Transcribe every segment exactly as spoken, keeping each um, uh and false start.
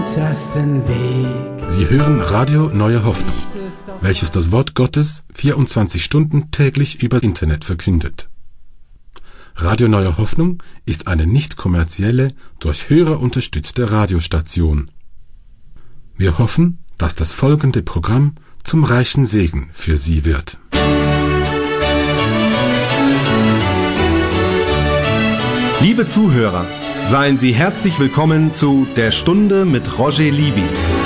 muntersten Weg. Sie hören Radio Neue Hoffnung, welches das Wort Gottes vierundzwanzig Stunden täglich über Internet verkündet. Radio Neue Hoffnung ist eine nicht kommerzielle, durch Hörer unterstützte Radiostation. Wir hoffen, dass das folgende Programm zum reichen Segen für Sie wird. Liebe Zuhörer, seien Sie herzlich willkommen zu Der Stunde mit Roger Libby.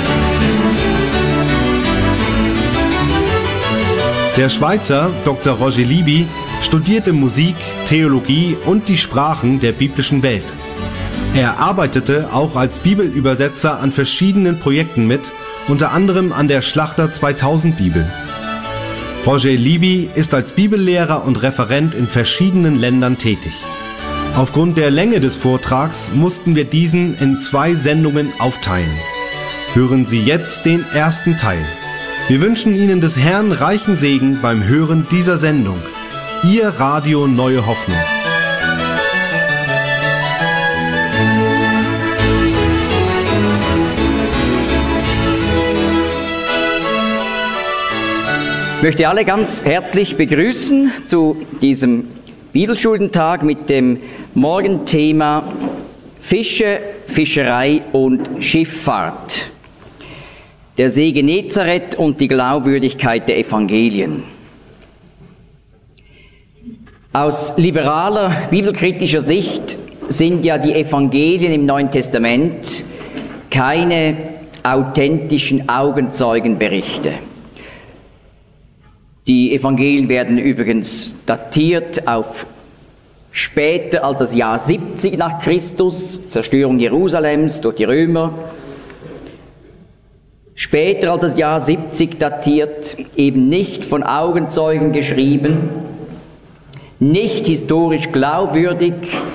Der Schweizer Doktor Roger Libby studierte Musik, Theologie und die Sprachen der biblischen Welt. Er arbeitete auch als Bibelübersetzer an verschiedenen Projekten mit, unter anderem an der Schlachter zweitausend Bibel. Roger Libby ist als Bibellehrer und Referent in verschiedenen Ländern tätig. Aufgrund der Länge des Vortrags mussten wir diesen in zwei Sendungen aufteilen. Hören Sie jetzt den ersten Teil. Wir wünschen Ihnen des Herrn reichen Segen beim Hören dieser Sendung. Ihr Radio Neue Hoffnung. Ich möchte alle ganz herzlich begrüßen zu diesem Bibelschulentag mit dem Morgenthema Fische, Fischerei und Schifffahrt. Der See Genezareth und die Glaubwürdigkeit der Evangelien. Aus liberaler, bibelkritischer Sicht sind ja die Evangelien im Neuen Testament keine authentischen Augenzeugenberichte. Die Evangelien werden übrigens datiert auf später als das Jahr siebzig nach Christus, Zerstörung Jerusalems durch die Römer. Später als das Jahr siebzig datiert, eben nicht von Augenzeugen geschrieben, nicht historisch glaubwürdig.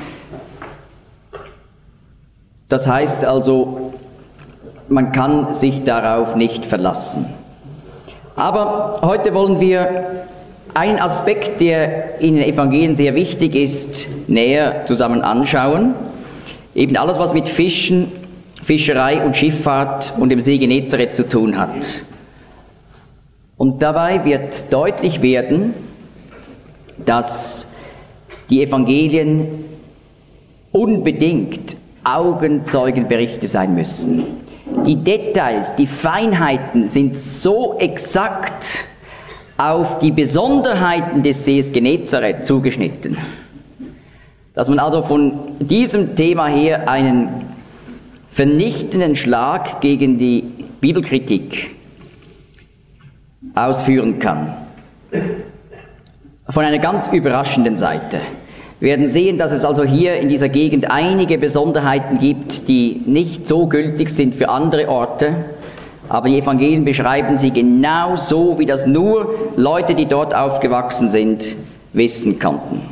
Das heißt also, man kann sich darauf nicht verlassen. Aber heute wollen wir einen Aspekt, der in den Evangelien sehr wichtig ist, näher zusammen anschauen. Eben alles, was mit Fischen, Fischerei und Schifffahrt und dem See Genezareth zu tun hat. Und dabei wird deutlich werden, dass die Evangelien unbedingt Augenzeugenberichte sein müssen. Die Details, die Feinheiten sind so exakt auf die Besonderheiten des Sees Genezareth zugeschnitten, dass man also von diesem Thema her einen vernichtenden Schlag gegen die Bibelkritik ausführen kann. Von einer ganz überraschenden Seite. Wir werden sehen, dass es also hier in dieser Gegend einige Besonderheiten gibt, die nicht so gültig sind für andere Orte, aber die Evangelien beschreiben sie genau so, wie das nur Leute, die dort aufgewachsen sind, wissen konnten.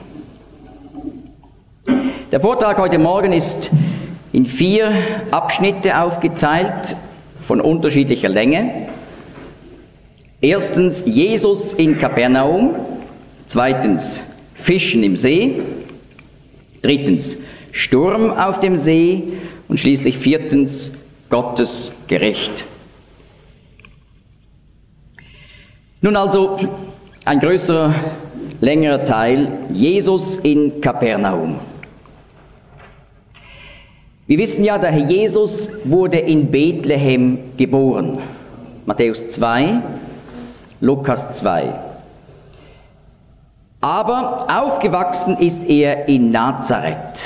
Der Vortrag heute Morgen ist in vier Abschnitte aufgeteilt, von unterschiedlicher Länge. Erstens Jesus in Kapernaum, zweitens Fischen im See, drittens Sturm auf dem See und schließlich viertens Gottes Gericht. Nun also ein größerer, längerer Teil, Jesus in Kapernaum. Wir wissen ja, der Herr Jesus wurde in Bethlehem geboren. Matthäus zwei, Lukas zwei. Aber aufgewachsen ist er in Nazareth.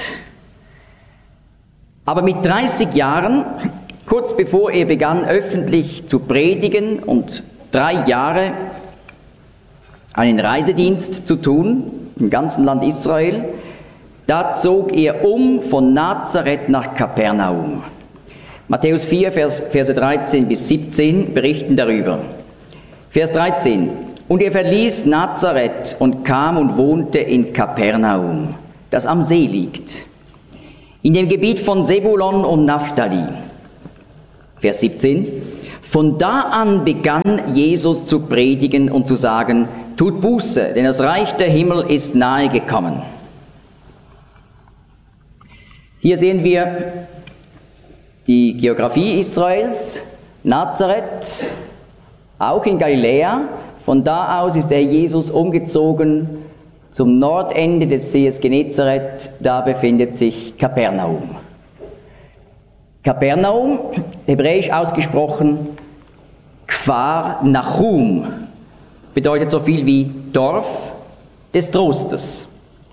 Aber mit dreißig Jahren, kurz bevor er begann, öffentlich zu predigen und drei Jahre einen Reisedienst zu tun im ganzen Land Israel, da zog er um von Nazareth nach Kapernaum. Matthäus vier, Vers, Verse dreizehn bis siebzehn berichten darüber. Vers dreizehn. Und er verließ Nazareth und kam und wohnte in Kapernaum, das am See liegt, in dem Gebiet von Sebulon und Naphtali. Vers siebzehn. Von da an begann Jesus zu predigen und zu sagen, tut Buße, denn das Reich der Himmel ist nahe gekommen. Hier sehen wir die Geografie Israels, Nazareth, auch in Galiläa. Von da aus ist der Jesus umgezogen zum Nordende des Sees Genezareth. Da befindet sich Kapernaum. Kapernaum, hebräisch ausgesprochen, Kfar Nachum, bedeutet so viel wie Dorf des Trostes.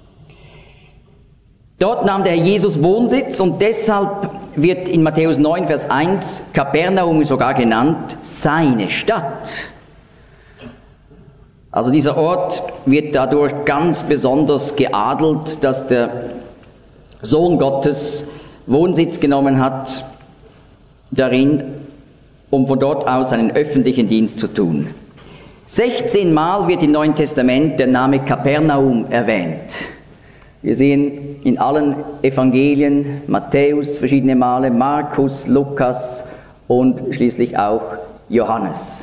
Dort nahm der Herr Jesus Wohnsitz und deshalb wird in Matthäus neun, Vers eins Kapernaum sogar genannt, seine Stadt. Also dieser Ort wird dadurch ganz besonders geadelt, dass der Sohn Gottes Wohnsitz genommen hat darin, um von dort aus einen öffentlichen Dienst zu tun. sechzehn Mal wird im Neuen Testament der Name Kapernaum erwähnt. Wir sehen in allen Evangelien, Matthäus verschiedene Male, Markus, Lukas und schließlich auch Johannes.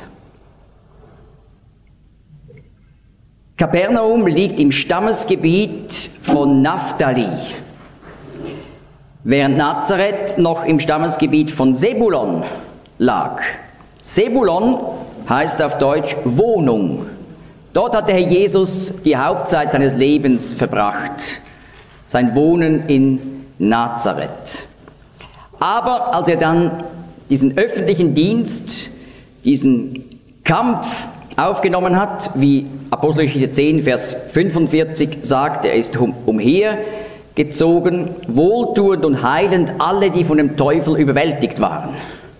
Kapernaum liegt im Stammesgebiet von Naphtali, während Nazareth noch im Stammesgebiet von Sebulon lag. Sebulon heißt auf Deutsch Wohnung. Dort hat der Herr Jesus die Hauptzeit seines Lebens verbracht, sein Wohnen in Nazareth. Aber als er dann diesen öffentlichen Dienst, diesen Kampf aufgenommen hat, wie Apostelgeschichte zehn, Vers fünfundvierzig sagt, er ist um, umhergezogen, wohltuend und heilend alle, die von dem Teufel überwältigt waren.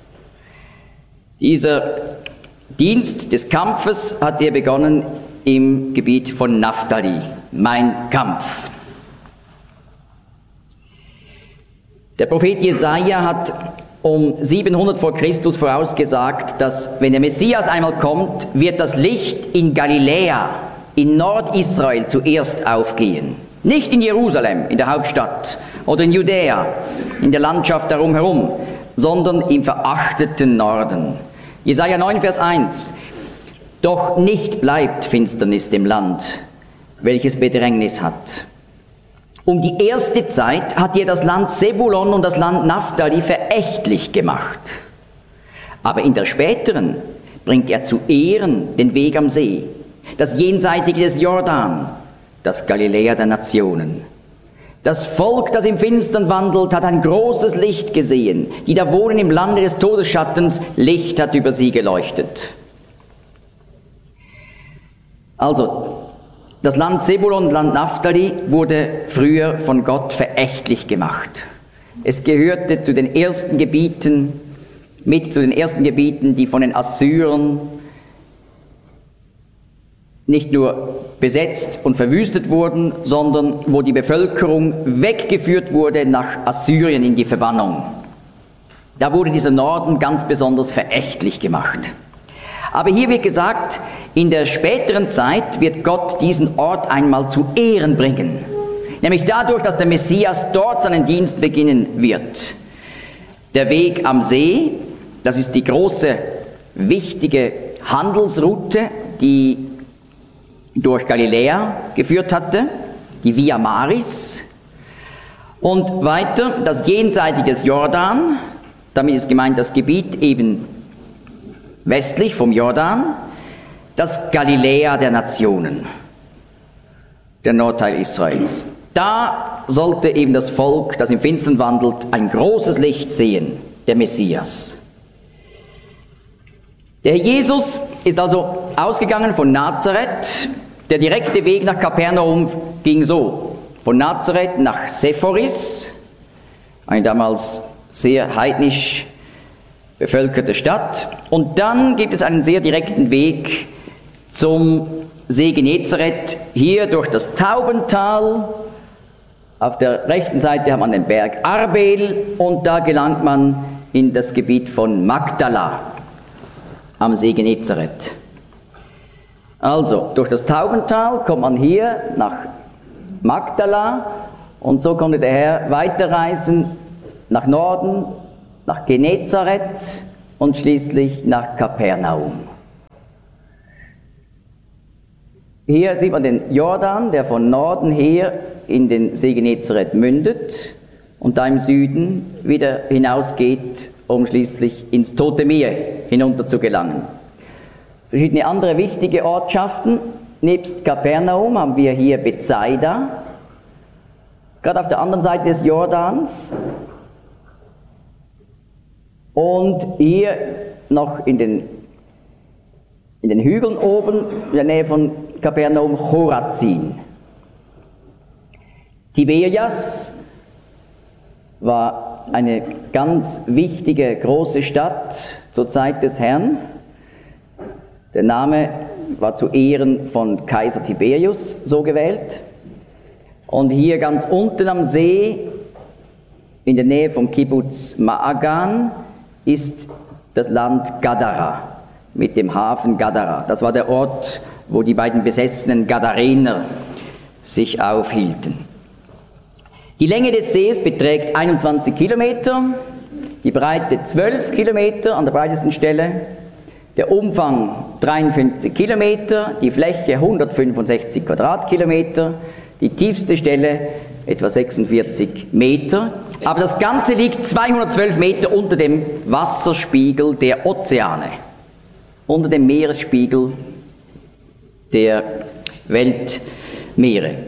Dieser Dienst des Kampfes hat er begonnen im Gebiet von Naphtali, mein Kampf. Der Prophet Jesaja hat um siebenhundert vor Christus vorausgesagt, dass wenn der Messias einmal kommt, wird das Licht in Galiläa, in Nordisrael zuerst aufgehen. Nicht in Jerusalem, in der Hauptstadt, oder in Judäa, in der Landschaft darum herum, sondern im verachteten Norden. Jesaja neun, Vers eins. Doch nicht bleibt Finsternis dem Land, welches Bedrängnis hat. Um die erste Zeit hat er das Land Sebulon und das Land Naphtali verächtlich gemacht. Aber in der späteren bringt er zu Ehren den Weg am See, das Jenseitige des Jordan, das Galiläa der Nationen. Das Volk, das im Finstern wandelt, hat ein großes Licht gesehen. Die da wohnen im Lande des Todesschattens, Licht hat über sie geleuchtet. Also, das Land Sebulon und Land Naphtali wurde früher von Gott verächtlich gemacht. Es gehörte zu den ersten Gebieten, mit zu den ersten Gebieten, die von den Assyrern nicht nur besetzt und verwüstet wurden, sondern wo die Bevölkerung weggeführt wurde nach Assyrien in die Verbannung. Da wurde dieser Norden ganz besonders verächtlich gemacht. Aber hier wird gesagt, in der späteren Zeit wird Gott diesen Ort einmal zu Ehren bringen. Nämlich dadurch, dass der Messias dort seinen Dienst beginnen wird. Der Weg am See, das ist die große, wichtige Handelsroute, die durch Galiläa geführt hatte, die Via Maris. Und weiter das Jenseitige des Jordan, damit ist gemeint das Gebiet eben westlich vom Jordan, das Galiläa der Nationen, der Nordteil Israels. Da sollte eben das Volk, das im Finstern wandelt, ein großes Licht sehen, der Messias. Der Herr Jesus ist also ausgegangen von Nazareth. Der direkte Weg nach Kapernaum ging so: von Nazareth nach Sephoris, eine damals sehr heidnisch bevölkerte Stadt. Und dann gibt es einen sehr direkten Weg zum See Genezareth, hier durch das Taubental. Auf der rechten Seite hat man den Berg Arbel und da gelangt man in das Gebiet von Magdala am See Genezareth. Also, durch das Taubental kommt man hier nach Magdala und so konnte der Herr weiterreisen nach Norden, nach Genezareth und schließlich nach Kapernaum. Hier sieht man den Jordan, der von Norden her in den See Genezareth mündet. und da im Süden wieder hinausgeht, um schließlich ins Tote Meer hinunter zu gelangen. Verschiedene andere wichtige Ortschaften. Nebst Kapernaum haben wir hier Bethsaida, gerade auf der anderen Seite des Jordans. Und hier noch in den, in den Hügeln oben, in der Nähe von Kapernaum, Chorazin. Tiberias war eine ganz wichtige, große Stadt zur Zeit des Herrn. Der Name war zu Ehren von Kaiser Tiberius so gewählt. Und hier ganz unten am See, in der Nähe vom Kibbutz Ma'agan, ist das Land Gadara mit dem Hafen Gadara. Das war der Ort, wo die beiden besessenen Gadarener sich aufhielten. Die Länge des Sees beträgt einundzwanzig Kilometer, die Breite zwölf Kilometer an der breitesten Stelle, der Umfang dreiundfünfzig Kilometer, die Fläche hundertfünfundsechzig Quadratkilometer, die tiefste Stelle etwa sechsundvierzig Meter. Aber das Ganze liegt zweihundertzwölf Meter unter dem Wasserspiegel der Ozeane, unter dem Meeresspiegel der Weltmeere.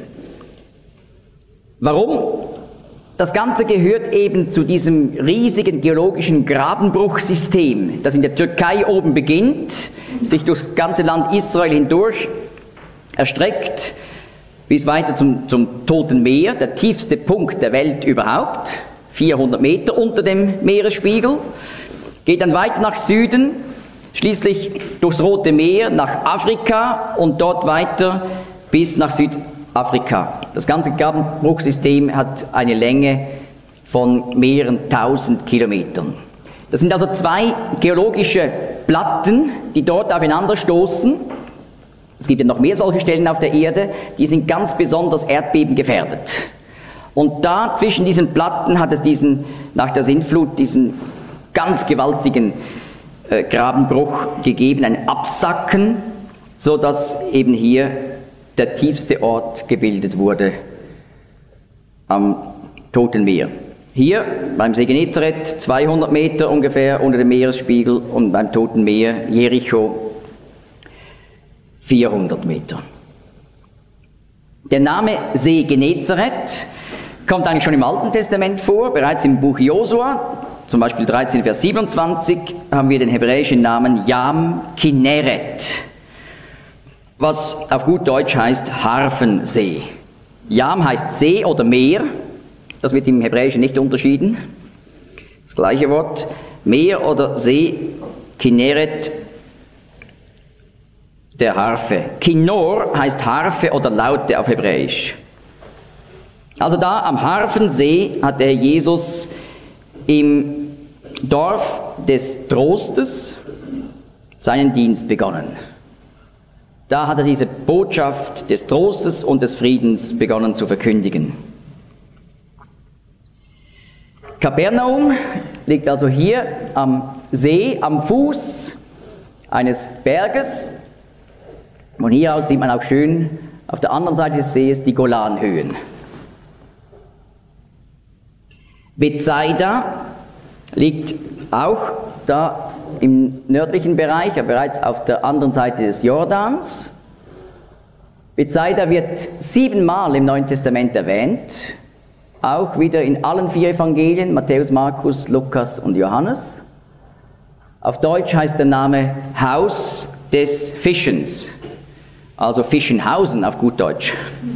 Warum? Das Ganze gehört eben zu diesem riesigen geologischen Grabenbruchsystem, das in der Türkei oben beginnt, sich durchs ganze Land Israel hindurch erstreckt, bis weiter zum, zum Toten Meer, der tiefste Punkt der Welt überhaupt, vierhundert Meter unter dem Meeresspiegel, geht dann weiter nach Süden, schließlich durchs Rote Meer nach Afrika und dort weiter bis nach Südafrika. Das ganze Grabenbruchsystem hat eine Länge von mehreren tausend Kilometern. Das sind also zwei geologische Platten, die dort aufeinander stoßen. Es gibt ja noch mehr solche Stellen auf der Erde, die sind ganz besonders erdbebengefährdet. Und da zwischen diesen Platten hat es diesen, nach der Sintflut, diesen ganz gewaltigen äh, Grabenbruch gegeben, ein Absacken, so dass eben hier der tiefste Ort gebildet wurde am Toten Meer. Hier beim See Genezareth zweihundert Meter ungefähr unter dem Meeresspiegel und beim Toten Meer Jericho vierhundert Meter. Der Name See Genezareth kommt eigentlich schon im Alten Testament vor, bereits im Buch Josua, zum Beispiel dreizehn, Vers siebenundzwanzig, haben wir den hebräischen Namen Yam Kinneret, was auf gut Deutsch heißt Harfensee. Yam heißt See oder Meer, das wird im Hebräischen nicht unterschieden. Das gleiche Wort, Meer oder See, Kinneret, der Harfe. Kinnor heißt Harfe oder Laute auf Hebräisch. Also da am Harfensee hat der Herr Jesus im Dorf des Trostes seinen Dienst begonnen. Da hat er diese Botschaft des Trostes und des Friedens begonnen zu verkündigen. Kapernaum liegt also hier am See, am Fuß eines Berges. Von hier aus sieht man auch schön auf der anderen Seite des Sees die Golanhöhen. Bethsaida liegt auch da im nördlichen Bereich, aber bereits auf der anderen Seite des Jordans. Bethsaida wird siebenmal im Neuen Testament erwähnt, auch wieder in allen vier Evangelien, Matthäus, Markus, Lukas und Johannes. Auf Deutsch heißt der Name Haus des Fischens, also Fischenhausen auf gut Deutsch.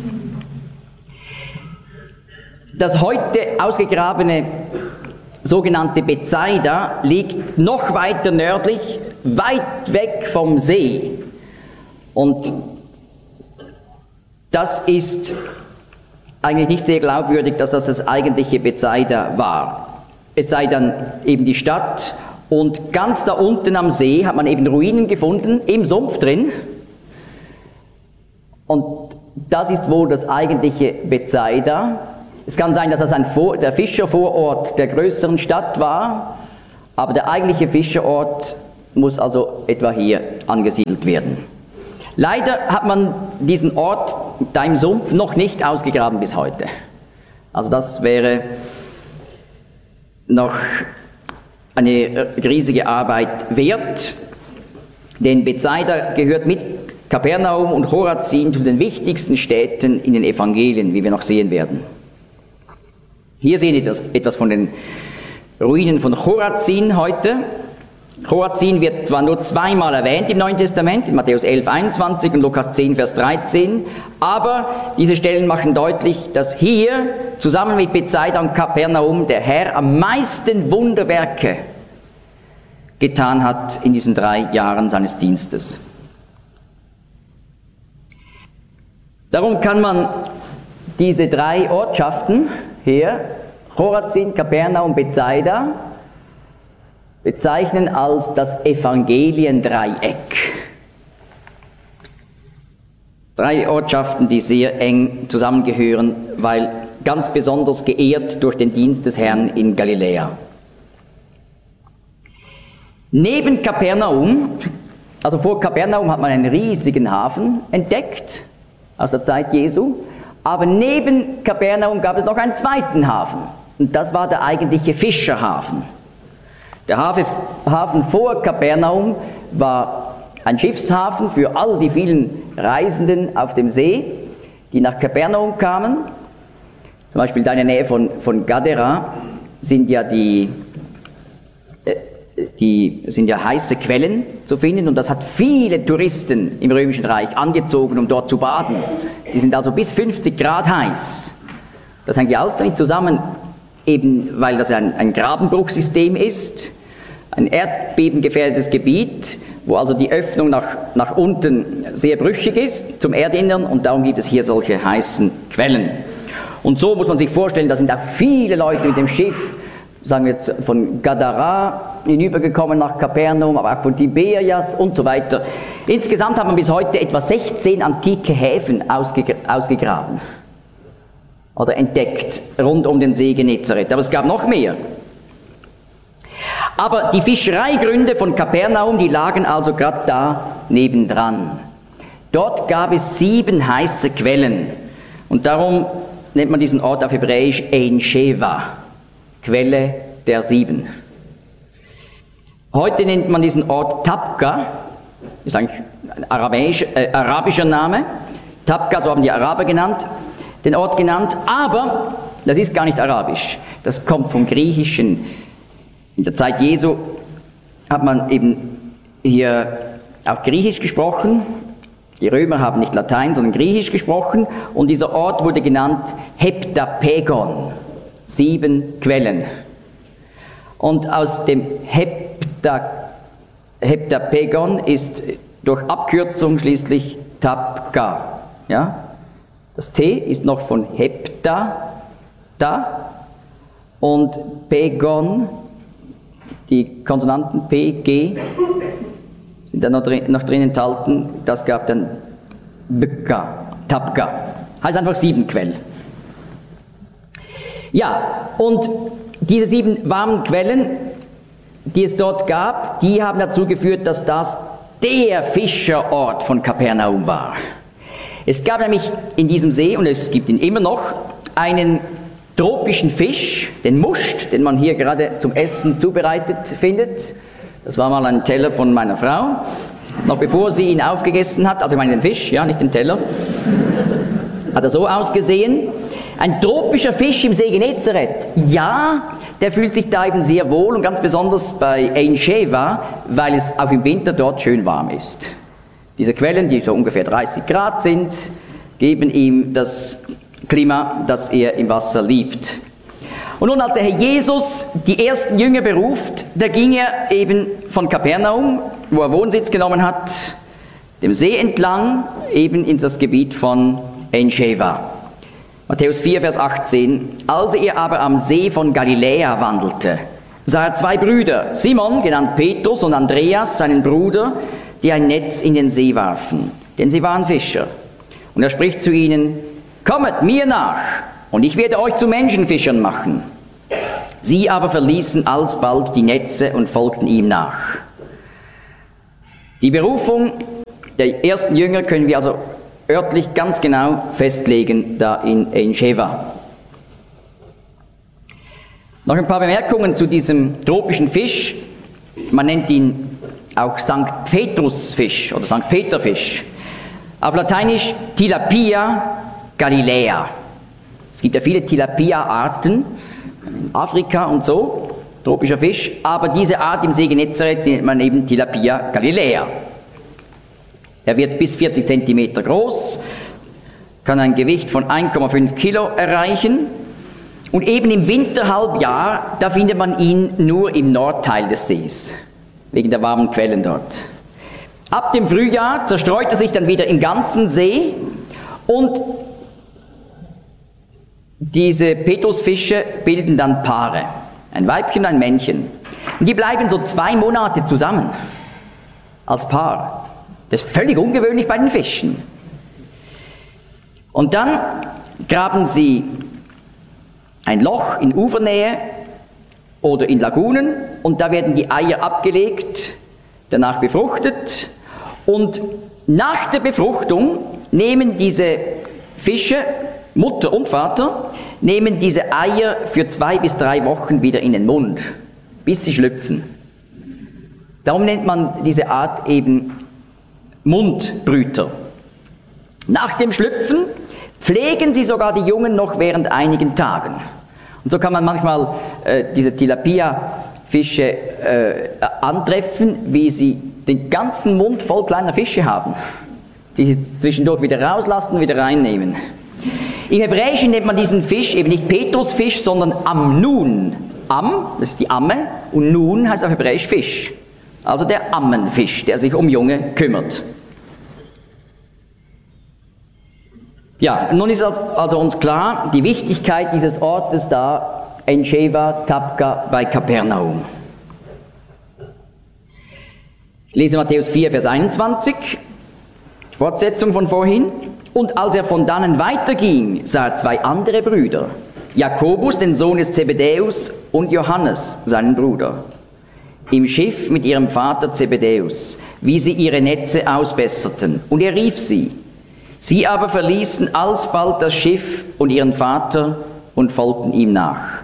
Das heute ausgegrabene sogenannte Bethsaida liegt noch weiter nördlich, weit weg vom See. Und das ist eigentlich nicht sehr glaubwürdig, dass das das eigentliche Bethsaida war. Es sei dann eben die Stadt und ganz da unten am See hat man eben Ruinen gefunden, im Sumpf drin. Und das ist wohl das eigentliche Bethsaida. Es kann sein, dass das ein Vor- der Fischervorort der größeren Stadt war, aber der eigentliche Fischerort muss also etwa hier angesiedelt werden. Leider hat man diesen Ort da im Sumpf noch nicht ausgegraben bis heute. Also das wäre noch eine riesige Arbeit wert, denn Bethsaida gehört mit Kapernaum und Chorazin zu den wichtigsten Städten in den Evangelien, wie wir noch sehen werden. Hier sehen wir etwas von den Ruinen von Chorazin heute. Chorazin wird zwar nur zweimal erwähnt im Neuen Testament, in Matthäus elf, einundzwanzig und Lukas zehn, Vers dreizehn, aber diese Stellen machen deutlich, dass hier zusammen mit Bethsaida und Kapernaum der Herr am meisten Wunderwerke getan hat in diesen drei Jahren seines Dienstes. Darum kann man diese drei Ortschaften hier, Chorazin, Kapernaum, Bethsaida, bezeichnen als das Evangeliendreieck. Drei Ortschaften, die sehr eng zusammengehören, weil ganz besonders geehrt durch den Dienst des Herrn in Galiläa. Neben Kapernaum, also vor Kapernaum hat man einen riesigen Hafen entdeckt, aus der Zeit Jesu, aber neben Kapernaum gab es noch einen zweiten Hafen, und das war der eigentliche Fischerhafen. Der Hafen vor Kapernaum war ein Schiffshafen für all die vielen Reisenden auf dem See, die nach Kapernaum kamen. Zum Beispiel da in der Nähe von, von Gadara sind ja die, äh, die sind ja heiße Quellen zu finden, und das hat viele Touristen im Römischen Reich angezogen, um dort zu baden. Die sind also bis fünfzig Grad heiß. Das hängt ja alles damit zusammen, eben weil das ein, ein Grabenbruchsystem ist, ein erdbebengefährdetes Gebiet, wo also die Öffnung nach, nach unten sehr brüchig ist zum Erdinnern, und darum gibt es hier solche heißen Quellen. Und so muss man sich vorstellen, da sind auch viele Leute mit dem Schiff, sagen wir von Gadara hinübergekommen nach Kapernaum, aber auch von Tiberias und so weiter. Insgesamt hat man bis heute etwa sechzehn antike Häfen ausge, ausgegraben oder entdeckt rund um den See Genezareth, aber es gab noch mehr. Aber die Fischereigründe von Kapernaum, die lagen also gerade da nebendran. Dort gab es sieben heiße Quellen, und darum nennt man diesen Ort auf Hebräisch Ein Sheva, Quelle der Sieben. Heute nennt man diesen Ort Tabqa, ist eigentlich ein arabisch, äh, arabischer Name. Tabqa, so haben die Araber genannt, den Ort genannt, aber das ist gar nicht arabisch, das kommt vom Griechischen. In der Zeit Jesu hat man eben hier auch Griechisch gesprochen. Die Römer haben nicht Latein, sondern Griechisch gesprochen, und dieser Ort wurde genannt Heptapegon, sieben Quellen. Und aus dem Hepta, Heptapegon ist durch Abkürzung schließlich Tabqa. Ja? Das T ist noch von Hepta, da, und Pegon, die Konsonanten P, G, sind da noch drin, noch drin enthalten, das gab dann Bka, Tabqa. Heißt einfach sieben Quellen. Ja, und diese sieben warmen Quellen, die es dort gab, die haben dazu geführt, dass das der Fischerort von Kapernaum war. Es gab nämlich in diesem See, und es gibt ihn immer noch, einen tropischen Fisch, den Muscht, den man hier gerade zum Essen zubereitet findet. Das war mal ein Teller von meiner Frau, noch bevor sie ihn aufgegessen hat, also ich meine den Fisch, ja, nicht den Teller, hat er so ausgesehen. Ein tropischer Fisch im See Genezareth, ja, der fühlt sich da eben sehr wohl, und ganz besonders bei Ein Sheva, weil es auch im Winter dort schön warm ist. Diese Quellen, die so ungefähr dreißig Grad sind, geben ihm das Klima, das er im Wasser liebt. Und nun, als der Herr Jesus die ersten Jünger beruft, da ging er eben von Kapernaum, wo er Wohnsitz genommen hat, dem See entlang, eben in das Gebiet von Ein Sheva. Matthäus vier, Vers achtzehn. Als er aber am See von Galiläa wandelte, sah er zwei Brüder, Simon, genannt Petrus, und Andreas, seinen Bruder, die ein Netz in den See warfen, denn sie waren Fischer. Und er spricht zu ihnen: Kommet mir nach, und ich werde euch zu Menschenfischern machen. Sie aber verließen alsbald die Netze und folgten ihm nach. Die Berufung der ersten Jünger können wir also örtlich ganz genau festlegen, da in Ein Sheva. Noch ein paar Bemerkungen zu diesem tropischen Fisch. Man nennt ihn auch Sankt Petrusfisch oder Sankt Peterfisch. Auf Lateinisch Tilapia galiläa. Es gibt ja viele Tilapia-Arten in Afrika und so, tropischer Fisch, aber diese Art im See Genezareth nennt man eben Tilapia galiläa. Er wird bis vierzig Zentimeter groß, kann ein Gewicht von eins Komma fünf Kilo erreichen und eben im Winterhalbjahr, da findet man ihn nur im Nordteil des Sees, wegen der warmen Quellen dort. Ab dem Frühjahr zerstreut er sich dann wieder im ganzen See und diese Petrusfische bilden dann Paare, ein Weibchen und ein Männchen. Und die bleiben so zwei Monate zusammen als Paar. Das ist völlig ungewöhnlich bei den Fischen. Und dann graben sie ein Loch in Ufernähe oder in Lagunen und da werden die Eier abgelegt, danach befruchtet und nach der Befruchtung nehmen diese Fische, Mutter und Vater, nehmen diese Eier für zwei bis drei Wochen wieder in den Mund, bis sie schlüpfen. Darum nennt man diese Art eben Mundbrüter. Nach dem Schlüpfen pflegen sie sogar die Jungen noch während einigen Tagen. Und so kann man manchmal äh, diese Tilapia-Fische äh, antreffen, wie sie den ganzen Mund voll kleiner Fische haben, die sie zwischendurch wieder rauslassen, wieder reinnehmen. Im Hebräischen nennt man diesen Fisch eben nicht Petrusfisch, sondern Amnun. Am, das ist die Amme, und Nun heißt auf Hebräisch Fisch. Also der Ammenfisch, der sich um Junge kümmert. Ja, nun ist also uns klar, die Wichtigkeit dieses Ortes da, En-Sheva Tabka bei Kapernaum. Ich lese Matthäus vier, Vers einundzwanzig, Fortsetzung von vorhin. Und als er von dannen weiterging, sah er zwei andere Brüder, Jakobus, den Sohn des Zebedäus, und Johannes, seinen Bruder, im Schiff mit ihrem Vater Zebedäus, wie sie ihre Netze ausbesserten. Und er rief sie. Sie aber verließen alsbald das Schiff und ihren Vater und folgten ihm nach.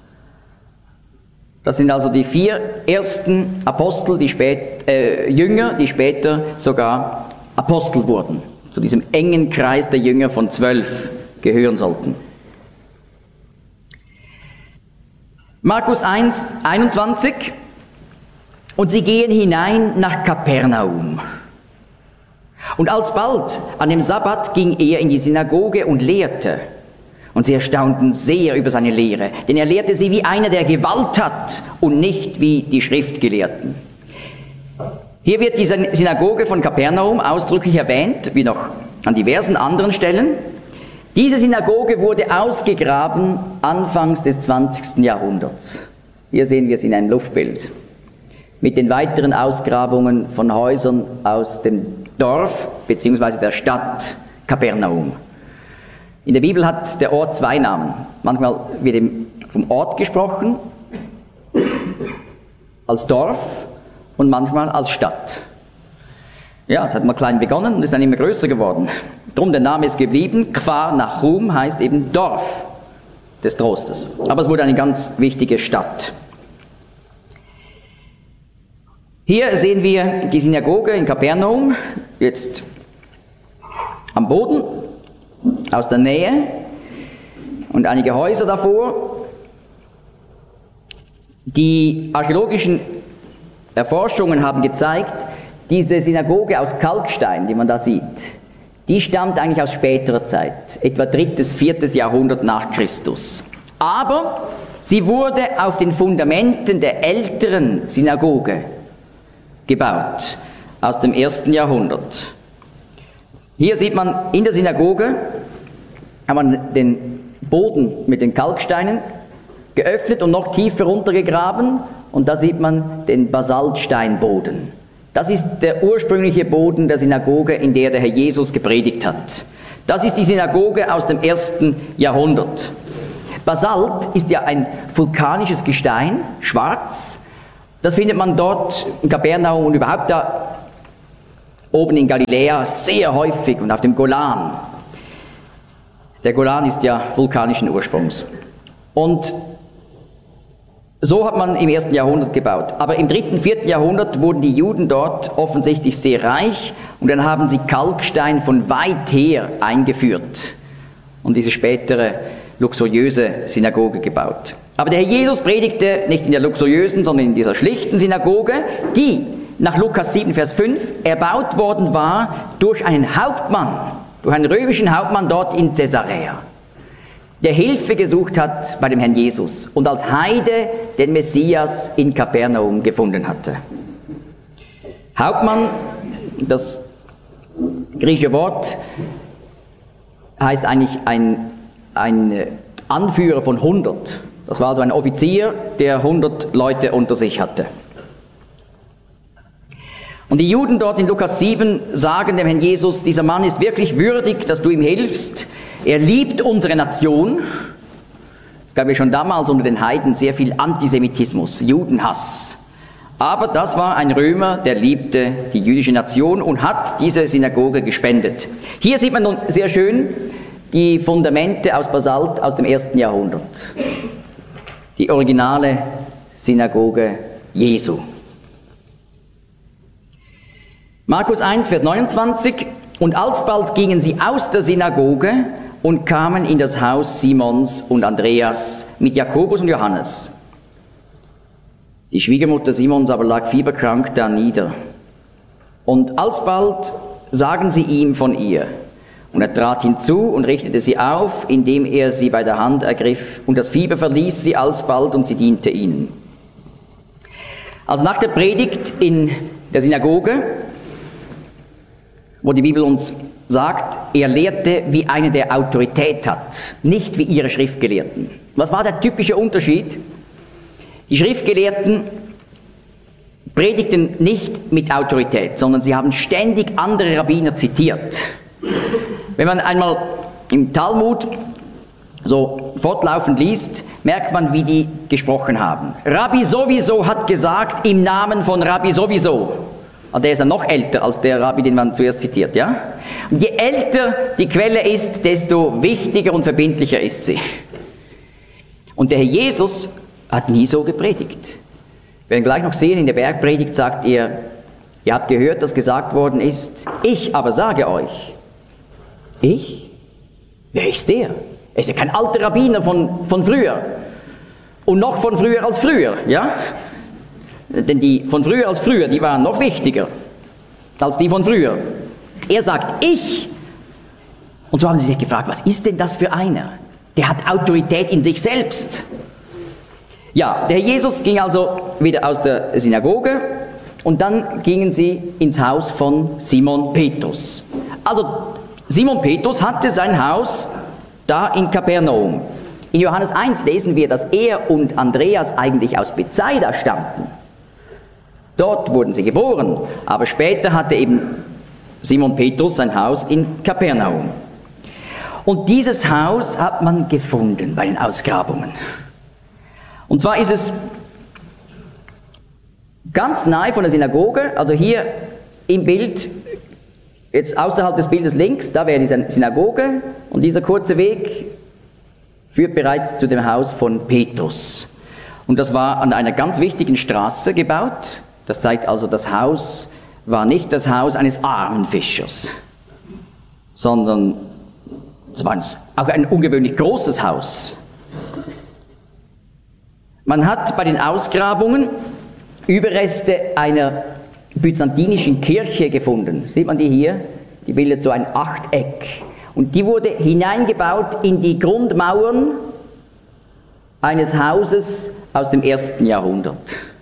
Das sind also die vier ersten Apostel, die spät, äh, Jünger, die später sogar Apostel wurden, zu diesem engen Kreis der Jünger von zwölf gehören sollten. Markus eins, einundzwanzig. Und sie gehen hinein nach Kapernaum. Und alsbald an dem Sabbat ging er in die Synagoge und lehrte. Und sie erstaunten sehr über seine Lehre, denn er lehrte sie wie einer, der Gewalt hat und nicht wie die Schriftgelehrten. Hier wird die Synagoge von Kapernaum ausdrücklich erwähnt, wie noch an diversen anderen Stellen. Diese Synagoge wurde ausgegraben anfangs des zwanzigsten Jahrhunderts. Hier sehen wir es in einem Luftbild. Mit den weiteren Ausgrabungen von Häusern aus dem Dorf bzw. der Stadt Kapernaum. In der Bibel hat der Ort zwei Namen. Manchmal wird eben vom Ort gesprochen, als Dorf, und manchmal als Stadt. Ja, es hat mal klein begonnen und ist dann immer größer geworden. Drum der Name ist geblieben. Kfar Nachum heißt eben Dorf des Trostes. Aber es wurde eine ganz wichtige Stadt. Hier sehen wir die Synagoge in Kapernaum, jetzt am Boden, aus der Nähe, und einige Häuser davor. Die archäologischen Erforschungen haben gezeigt, diese Synagoge aus Kalkstein, die man da sieht, die stammt eigentlich aus späterer Zeit, etwa drittes, viertes Jahrhundert nach Christus. Aber sie wurde auf den Fundamenten der älteren Synagoge gebaut, aus dem ersten Jahrhundert. Hier sieht man in der Synagoge, hat man den Boden mit den Kalksteinen geöffnet und noch tiefer runtergegraben, und da sieht man den Basaltsteinboden. Das ist der ursprüngliche Boden der Synagoge, in der der Herr Jesus gepredigt hat. Das ist die Synagoge aus dem ersten Jahrhundert. Basalt ist ja ein vulkanisches Gestein, schwarz. Das findet man dort in Kapernaum und überhaupt da oben in Galiläa sehr häufig und auf dem Golan. Der Golan ist ja vulkanischen Ursprungs. Und So hat man im ersten Jahrhundert gebaut. Aber im dritten, vierten Jahrhundert wurden die Juden dort offensichtlich sehr reich und dann haben sie Kalkstein von weit her eingeführt und diese spätere luxuriöse Synagoge gebaut. Aber der Herr Jesus predigte nicht in der luxuriösen, sondern in dieser schlichten Synagoge, die nach Lukas sieben, Vers fünf erbaut worden war durch einen Hauptmann, durch einen römischen Hauptmann dort in Caesarea, der Hilfe gesucht hat bei dem Herrn Jesus und als Heide den Messias in Kapernaum gefunden hatte. Hauptmann, das griechische Wort, heißt eigentlich ein, ein Anführer von hundert. Das war also ein Offizier, der hundert Leute unter sich hatte. Und die Juden dort in Lukas sieben sagen dem Herrn Jesus, dieser Mann ist wirklich würdig, dass du ihm hilfst. Er liebt unsere Nation. Es gab ja schon damals unter den Heiden sehr viel Antisemitismus, Judenhass. Aber das war ein Römer, der liebte die jüdische Nation und hat diese Synagoge gespendet. Hier sieht man nun sehr schön die Fundamente aus Basalt aus dem ersten Jahrhundert. Die originale Synagoge Jesu. Markus eins, Vers neunundzwanzig. Und alsbald gingen sie aus der Synagoge und kamen in das Haus Simons und Andreas mit Jakobus und Johannes. Die Schwiegermutter Simons aber lag fieberkrank da nieder. Und alsbald sagen sie ihm von ihr. Und er trat hinzu und richtete sie auf, indem er sie bei der Hand ergriff. Und das Fieber verließ sie alsbald und sie diente ihnen. Also nach der Predigt in der Synagoge, wo die Bibel uns sagt, er lehrte, wie einer, der Autorität hat, nicht wie ihre Schriftgelehrten. Was war der typische Unterschied? Die Schriftgelehrten predigten nicht mit Autorität, sondern sie haben ständig andere Rabbiner zitiert. Wenn man einmal im Talmud so fortlaufend liest, merkt man, wie die gesprochen haben. Rabbi sowieso hat gesagt, im Namen von Rabbi sowieso. Und der ist dann noch älter als der Rabbi, den man zuerst zitiert, ja? Und je älter die Quelle ist, desto wichtiger und verbindlicher ist sie. Und der Herr Jesus hat nie so gepredigt. Wir werden gleich noch sehen, in der Bergpredigt sagt er, ihr habt gehört, dass gesagt worden ist, ich aber sage euch. Ich? Wer ist der? Er ist ja kein alter Rabbiner von, von früher. Und noch von früher als früher, ja? Denn die von früher als früher, die waren noch wichtiger als die von früher. Er sagt, ich. Und so haben sie sich gefragt, was ist denn das für einer? Der hat Autorität in sich selbst. Ja, der Herr Jesus ging also wieder aus der Synagoge und dann gingen sie ins Haus von Simon Petrus. Also Simon Petrus hatte sein Haus da in Kapernaum. In Johannes eins lesen wir, dass er und Andreas eigentlich aus Bethsaida stammten. Dort wurden sie geboren, aber später hatte eben Simon Petrus sein Haus in Kapernaum. Und dieses Haus hat man gefunden bei den Ausgrabungen. Und zwar ist es ganz nahe von der Synagoge, also hier im Bild, jetzt außerhalb des Bildes links, da wäre die Synagoge und dieser kurze Weg führt bereits zu dem Haus von Petrus. Und das war an einer ganz wichtigen Straße gebaut. Das zeigt also, das Haus war nicht das Haus eines armen Fischers, sondern es war auch ein ungewöhnlich großes Haus. Man hat bei den Ausgrabungen Überreste einer byzantinischen Kirche gefunden. Sieht man die hier? Die bildet so ein Achteck. Und die wurde hineingebaut in die Grundmauern eines Hauses aus dem ersten Jahrhundert.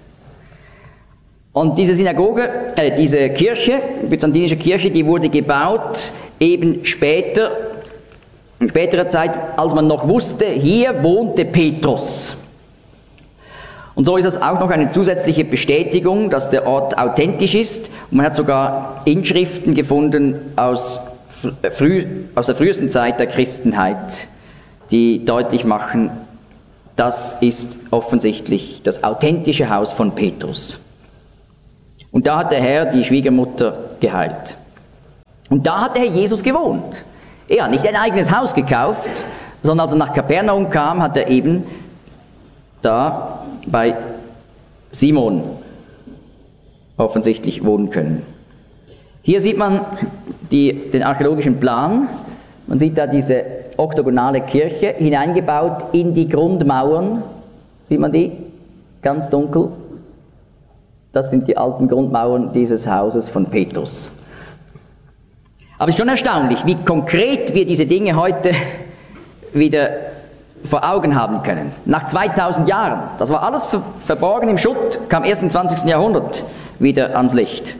Und diese Synagoge, äh, diese Kirche, byzantinische Kirche, die wurde gebaut eben später, in späterer Zeit, als man noch wusste, hier wohnte Petrus. Und so ist das auch noch eine zusätzliche Bestätigung, dass der Ort authentisch ist. Und man hat sogar Inschriften gefunden aus, früh, aus der frühesten Zeit der Christenheit, die deutlich machen, das ist offensichtlich das authentische Haus von Petrus. Und da hat der Herr die Schwiegermutter geheilt. Und da hat der Herr Jesus gewohnt. Er hat nicht ein eigenes Haus gekauft, sondern als er nach Kapernaum kam, hat er eben da bei Simon offensichtlich wohnen können. Hier sieht man die, den archäologischen Plan. Man sieht da diese oktogonale Kirche hineingebaut in die Grundmauern. Sieht man die? Ganz dunkel. Das sind die alten Grundmauern dieses Hauses von Petrus. Aber es ist schon erstaunlich, wie konkret wir diese Dinge heute wieder vor Augen haben können. Nach zweitausend Jahren. Das war alles ver- verborgen im Schutt, kam erst im zwanzigsten Jahrhundert wieder ans Licht.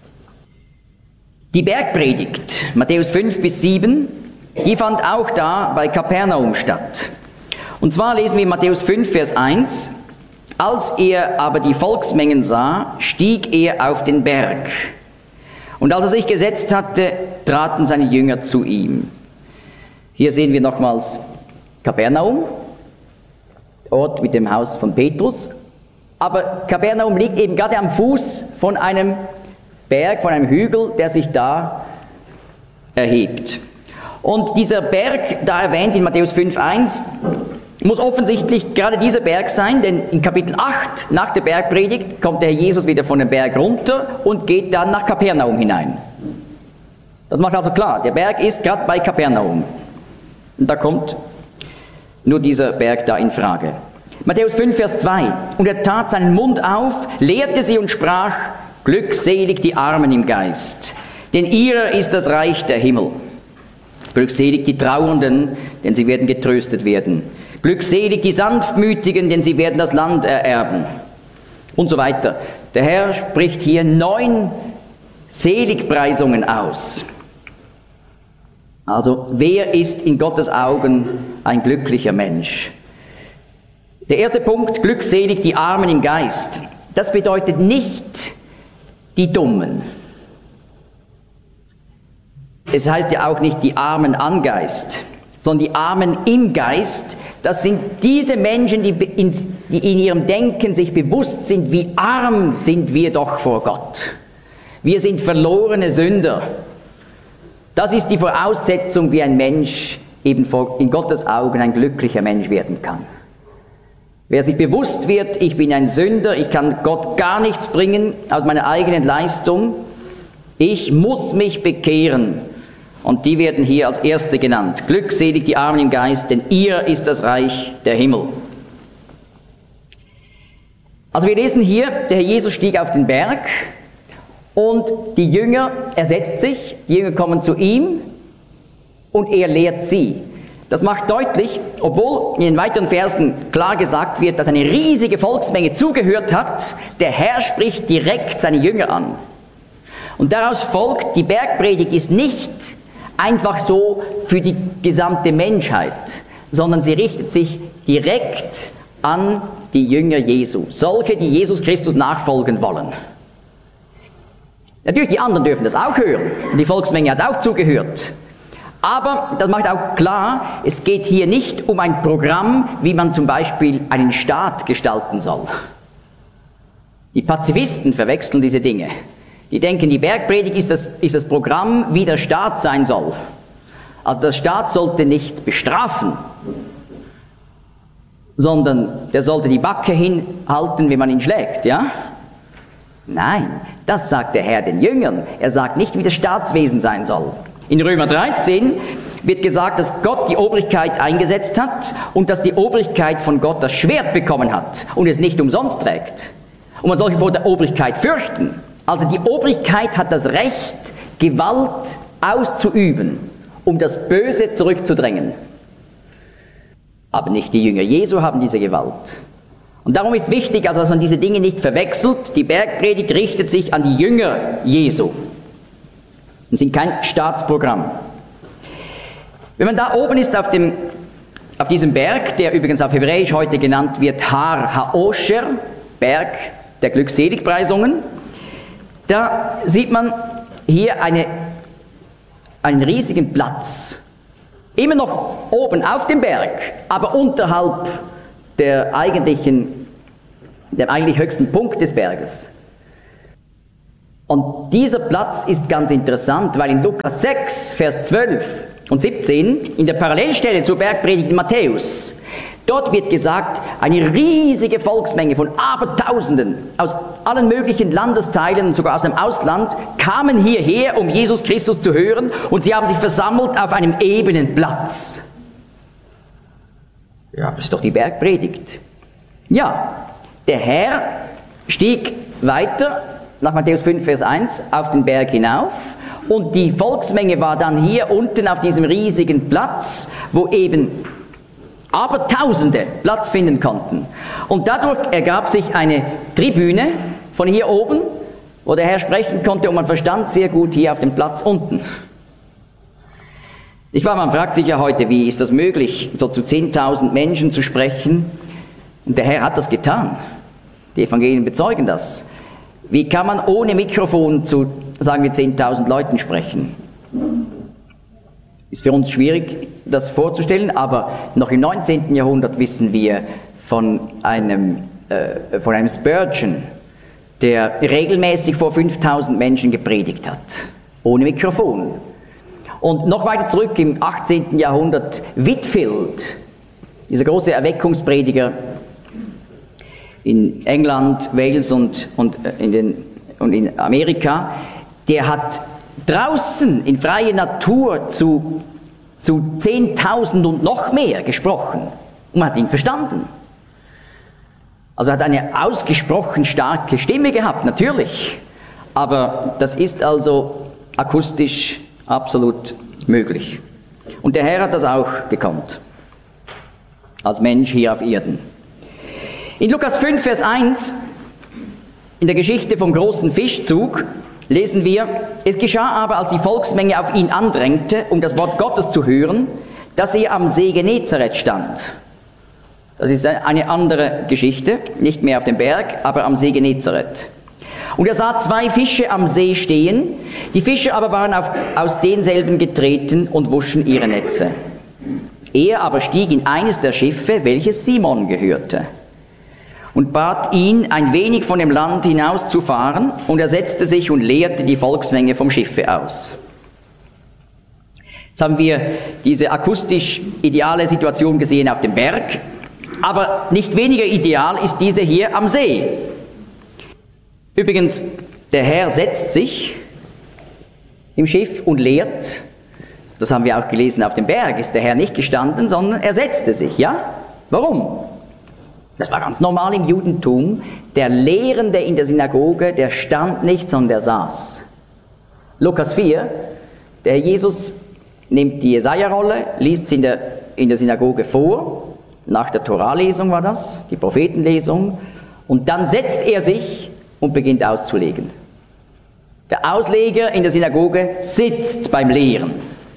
Die Bergpredigt, Matthäus fünf bis sieben, die fand auch da bei Kapernaum statt. Und zwar lesen wir in Matthäus fünf, Vers eins, als er aber die Volksmengen sah, stieg er auf den Berg. Und als er sich gesetzt hatte, traten seine Jünger zu ihm. Hier sehen wir nochmals Kapernaum, Ort mit dem Haus von Petrus. Aber Kapernaum liegt eben gerade am Fuß von einem Berg, von einem Hügel, der sich da erhebt. Und dieser Berg, da erwähnt in Matthäus fünf, eins, muss offensichtlich gerade dieser Berg sein, denn in Kapitel acht, nach der Bergpredigt, kommt der Herr Jesus wieder von dem Berg runter und geht dann nach Kapernaum hinein. Das macht also klar, der Berg ist gerade bei Kapernaum. Und da kommt nur dieser Berg da in Frage. Matthäus fünf, Vers zwei. Und er tat seinen Mund auf, lehrte sie und sprach, glückselig die Armen im Geist, denn ihrer ist das Reich der Himmel. Glückselig die Trauernden, denn sie werden getröstet werden. Glückselig die Sanftmütigen, denn sie werden das Land ererben. Und so weiter. Der Herr spricht hier neun Seligpreisungen aus. Also, wer ist in Gottes Augen ein glücklicher Mensch? Der erste Punkt, glückselig die Armen im Geist. Das bedeutet nicht die Dummen. Es heißt ja auch nicht die Armen an Geist, sondern die Armen im Geist. Das sind diese Menschen, die in, die in ihrem Denken sich bewusst sind, wie arm sind wir doch vor Gott. Wir sind verlorene Sünder. Das ist die Voraussetzung, wie ein Mensch eben vor, in Gottes Augen ein glücklicher Mensch werden kann. Wer sich bewusst wird, ich bin ein Sünder, ich kann Gott gar nichts bringen aus meiner eigenen Leistung, ich muss mich bekehren. Und die werden hier als Erste genannt. Glückselig die Armen im Geist, denn ihr ist das Reich der Himmel. Also wir lesen hier, der Herr Jesus stieg auf den Berg und die Jünger, er setzt sich, die Jünger kommen zu ihm und er lehrt sie. Das macht deutlich, obwohl in den weiteren Versen klar gesagt wird, dass eine riesige Volksmenge zugehört hat, der Herr spricht direkt seine Jünger an. Und daraus folgt, die Bergpredigt ist nicht einfach so für die gesamte Menschheit, sondern sie richtet sich direkt an die Jünger Jesu, solche, die Jesus Christus nachfolgen wollen. Natürlich, die anderen dürfen das auch hören, und die Volksmenge hat auch zugehört. Aber das macht auch klar, es geht hier nicht um ein Programm, wie man zum Beispiel einen Staat gestalten soll. Die Pazifisten verwechseln diese Dinge. Die denken, die Bergpredigt ist das, ist das Programm, wie der Staat sein soll. Also der Staat sollte nicht bestrafen, sondern der sollte die Backe hinhalten, wenn man ihn schlägt, ja? Nein, das sagt der Herr den Jüngern. Er sagt nicht, wie das Staatswesen sein soll. In Römer dreizehn wird gesagt, dass Gott die Obrigkeit eingesetzt hat und dass die Obrigkeit von Gott das Schwert bekommen hat und es nicht umsonst trägt. Und man soll sich vor der Obrigkeit fürchten. Also die Obrigkeit hat das Recht, Gewalt auszuüben, um das Böse zurückzudrängen. Aber nicht die Jünger Jesu haben diese Gewalt. Und darum ist wichtig, also dass man diese Dinge nicht verwechselt. Die Bergpredigt richtet sich an die Jünger Jesu. Und sind kein Staatsprogramm. Wenn man da oben ist auf, dem, auf diesem Berg, der übrigens auf Hebräisch heute genannt wird Har Haosher, Berg der Glückseligpreisungen, da sieht man hier eine, einen riesigen Platz. Immer noch oben auf dem Berg, aber unterhalb der eigentlichen, dem eigentlich höchsten Punkt des Berges. Und dieser Platz ist ganz interessant, weil in Lukas sechs, Vers zwölf und siebzehn, in der Parallelstelle zur Bergpredigt in Matthäus, Dort wird gesagt, eine riesige Volksmenge von Abertausenden aus allen möglichen Landesteilen und sogar aus dem Ausland kamen hierher, um Jesus Christus zu hören, und sie haben sich versammelt auf einem ebenen Platz. Ja, das ist doch die Bergpredigt. Ja, der Herr stieg weiter nach Matthäus fünf, Vers eins auf den Berg hinauf, und die Volksmenge war dann hier unten auf diesem riesigen Platz, wo eben aber Tausende Platz finden konnten. Und dadurch ergab sich eine Tribüne von hier oben, wo der Herr sprechen konnte, und man verstand sehr gut hier auf dem Platz unten. Ich war, man fragt sich ja heute, wie ist das möglich, so zu zehntausend Menschen zu sprechen? Und der Herr hat das getan. Die Evangelien bezeugen das. Wie kann man ohne Mikrofon zu, sagen wir, zehntausend Leuten sprechen? Ist für uns schwierig, das vorzustellen, aber noch im neunzehnten Jahrhundert wissen wir von einem, äh, von einem Spurgeon, der regelmäßig vor fünftausend Menschen gepredigt hat, ohne Mikrofon. Und noch weiter zurück im achtzehnten Jahrhundert Whitefield, dieser große Erweckungsprediger in England, Wales und, und, in den, und in Amerika, der hat draußen in freier Natur zu, zu zehntausend und noch mehr gesprochen. Und man hat ihn verstanden. Also er hat eine ausgesprochen starke Stimme gehabt, natürlich. Aber das ist also akustisch absolut möglich. Und der Herr hat das auch gekonnt. Als Mensch hier auf Erden. In Lukas fünf, Vers eins, in der Geschichte vom großen Fischzug, lesen wir, es geschah aber, als die Volksmenge auf ihn andrängte, um das Wort Gottes zu hören, dass er am See Genezareth stand. Das ist eine andere Geschichte, nicht mehr auf dem Berg, aber am See Genezareth. Und er sah zwei Fische am See stehen, die Fische aber waren auf, aus denselben getreten und wuschen ihre Netze. Er aber stieg in eines der Schiffe, welches Simon gehörte, und bat ihn, ein wenig von dem Land hinaus zu fahren, und er setzte sich und leerte die Volksmenge vom Schiffe aus. Jetzt haben wir diese akustisch ideale Situation gesehen auf dem Berg, aber nicht weniger ideal ist diese hier am See. Übrigens, der Herr setzt sich im Schiff und lehrt. Das haben wir auch gelesen, auf dem Berg ist der Herr nicht gestanden, sondern er setzte sich, ja? Warum? Das war ganz normal im Judentum. Der Lehrende in der Synagoge, der stand nicht, sondern der saß. Lukas vier, der Jesus nimmt die Jesaja-Rolle, liest sie in der, in der Synagoge vor, nach der Torah-Lesung war das, die Prophetenlesung, und dann setzt er sich und beginnt auszulegen. Der Ausleger in der Synagoge sitzt beim Lehren.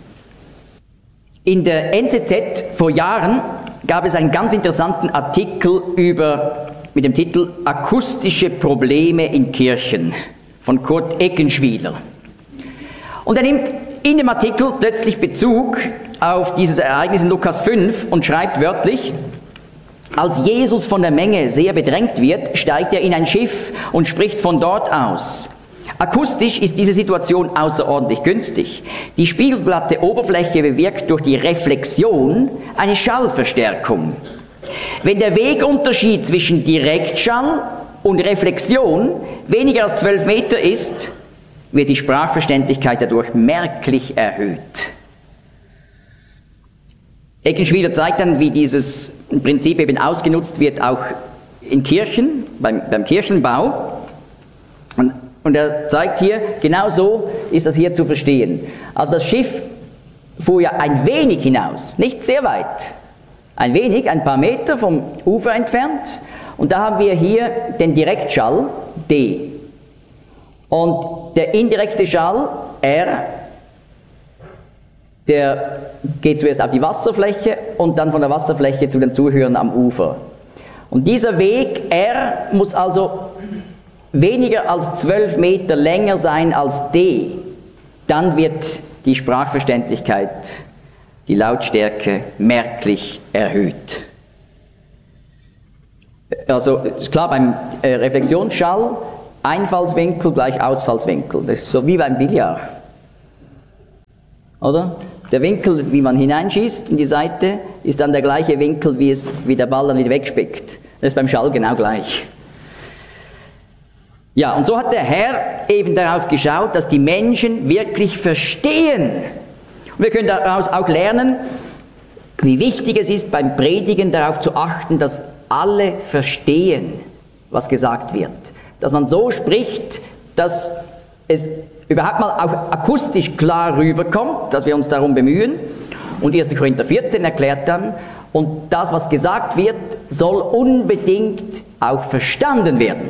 In der N Z Z vor Jahren gab es einen ganz interessanten Artikel über, mit dem Titel Akustische Probleme in Kirchen von Kurt Eckenschwiler. Und er nimmt in dem Artikel plötzlich Bezug auf dieses Ereignis in Lukas fünf und schreibt wörtlich, als Jesus von der Menge sehr bedrängt wird, steigt er in ein Schiff und spricht von dort aus. Akustisch ist diese Situation außerordentlich günstig. Die spiegelglatte Oberfläche bewirkt durch die Reflexion eine Schallverstärkung. Wenn der Wegunterschied zwischen Direktschall und Reflexion weniger als zwölf Meter ist, wird die Sprachverständlichkeit dadurch merklich erhöht. Eckenschwiler zeigt dann, wie dieses Prinzip eben ausgenutzt wird, auch in Kirchen, beim, beim Kirchenbau. Und Und er zeigt hier, genau so ist das hier zu verstehen. Also das Schiff fuhr ja ein wenig hinaus, nicht sehr weit. Ein wenig, ein paar Meter vom Ufer entfernt. Und da haben wir hier den Direktschall, D. Und der indirekte Schall, R, der geht zuerst auf die Wasserfläche und dann von der Wasserfläche zu den Zuhörern am Ufer. Und dieser Weg, R, muss also weniger als zwölf Meter länger sein als D, dann wird die Sprachverständlichkeit, die Lautstärke merklich erhöht. Also ist klar, beim äh, Reflexionsschall, Einfallswinkel gleich Ausfallswinkel. Das ist so wie beim Billard. Oder? Der Winkel, wie man hineinschießt in die Seite, ist dann der gleiche Winkel, wie, es, wie der Ball dann wieder wegspickt. Das ist beim Schall genau gleich. Ja, und so hat der Herr eben darauf geschaut, dass die Menschen wirklich verstehen. Und wir können daraus auch lernen, wie wichtig es ist, beim Predigen darauf zu achten, dass alle verstehen, was gesagt wird. Dass man so spricht, dass es überhaupt mal auch akustisch klar rüberkommt, dass wir uns darum bemühen. Und erster Korinther vierzehn erklärt dann, und das, was gesagt wird, soll unbedingt auch verstanden werden.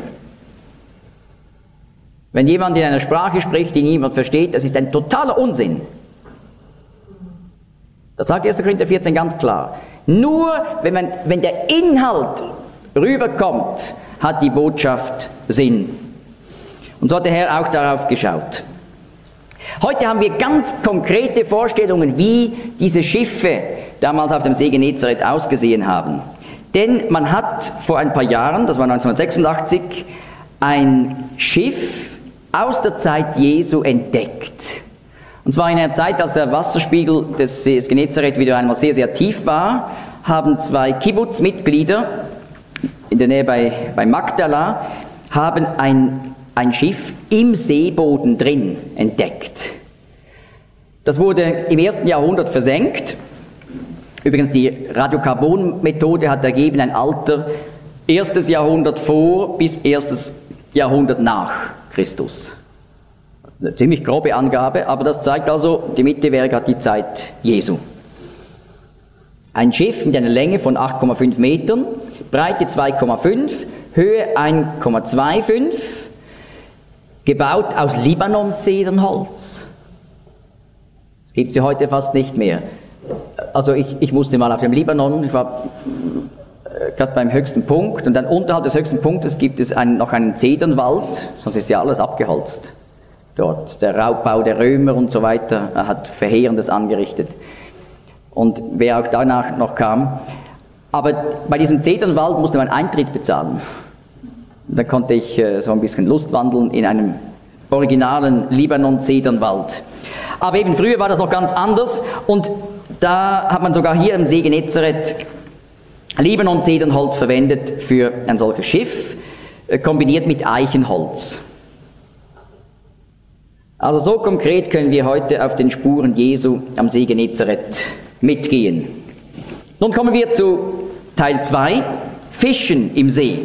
Wenn jemand in einer Sprache spricht, die niemand versteht, das ist ein totaler Unsinn. Das sagt erster Korinther vierzehn ganz klar. Nur wenn, man, wenn der Inhalt rüberkommt, hat die Botschaft Sinn. Und so hat der Herr auch darauf geschaut. Heute haben wir ganz konkrete Vorstellungen, wie diese Schiffe damals auf dem See Genezareth ausgesehen haben. Denn man hat vor ein paar Jahren, das war neunzehnhundertsechsundachtzig, ein Schiff aus der Zeit Jesu entdeckt. Und zwar in einer Zeit, als der Wasserspiegel des Sees Genezareth wieder einmal sehr, sehr tief war, haben zwei Kibbutz-Mitglieder in der Nähe bei, bei Magdala, haben ein, ein Schiff im Seeboden drin entdeckt. Das wurde im ersten Jahrhundert versenkt. Übrigens, die Radiokarbon-Methode hat ergeben ein Alter erstes Jahrhundert vor bis erstes Jahrhundert nach Christus. Eine ziemlich grobe Angabe, aber das zeigt also, die Mitte wäre gerade die Zeit Jesu. Ein Schiff mit einer Länge von acht Komma fünf Metern, Breite zwei Komma fünf, Höhe eins Komma fünfundzwanzig, gebaut aus Libanon-Zedernholz. Das gibt es ja heute fast nicht mehr. Also ich, ich musste mal auf dem Libanon, ich war äh, gerade beim höchsten Punkt, und dann unterhalb des höchsten Punktes gibt es einen, noch einen Zedernwald, sonst ist ja alles abgeholzt. Dort der Raubbau der Römer und so weiter hat Verheerendes angerichtet. Und wer auch danach noch kam. Aber bei diesem Zedernwald musste man Eintritt bezahlen. Und da konnte ich äh, so ein bisschen lustwandeln in einem originalen Libanon-Zedernwald. Aber eben früher war das noch ganz anders, und da hat man sogar hier im See Genezareth Libanon-Zedernholz verwendet für ein solches Schiff, äh, kombiniert mit Eichenholz. Also so konkret können wir heute auf den Spuren Jesu am See Genezareth mitgehen. Nun kommen wir zu Teil zwei, Fischen im See.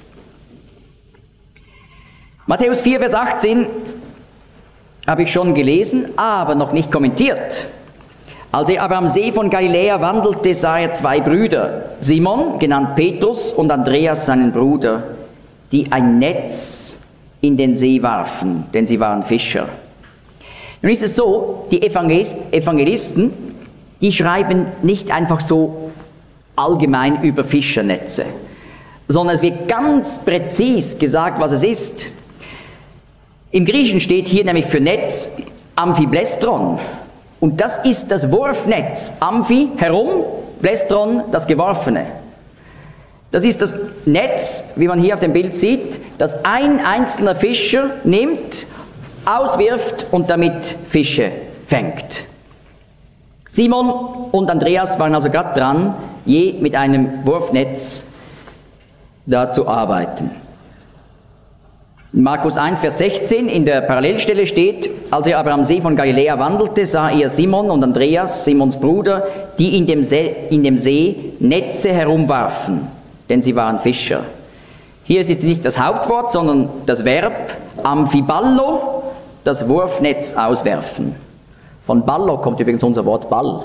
Matthäus vier, Vers achtzehn habe ich schon gelesen, aber noch nicht kommentiert. Als er aber am See von Galiläa wandelte, sah er zwei Brüder, Simon, genannt Petrus, und Andreas, seinen Bruder, die ein Netz in den See warfen, denn sie waren Fischer. Nun ist es so, die Evangelisten, die schreiben nicht einfach so allgemein über Fischernetze, sondern es wird ganz präzis gesagt, was es ist. Im Griechischen steht hier nämlich für Netz Amphiblestron, und das ist das Wurfnetz. Amphi, herum, Blestron, das Geworfene. Das ist das Netz, wie man hier auf dem Bild sieht, das ein einzelner Fischer nimmt, auswirft und damit Fische fängt. Simon und Andreas waren also gerade dran, je mit einem Wurfnetz da zu arbeiten. In Markus eins, Vers sechzehn in der Parallelstelle steht, als er aber am See von Galiläa wandelte, sah er Simon und Andreas, Simons Bruder, die in dem See, in dem See Netze herumwarfen, denn sie waren Fischer. Hier ist jetzt nicht das Hauptwort, sondern das Verb amphiballo, das Wurfnetz auswerfen. Von ballo kommt übrigens unser Wort Ball.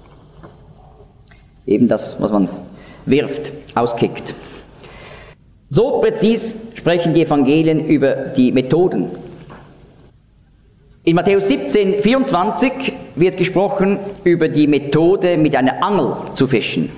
Eben das, was man wirft, auskickt. So präzis sprechen die Evangelien über die Methoden. In Matthäus siebzehn, vierundzwanzig wird gesprochen über die Methode, mit einer Angel zu fischen.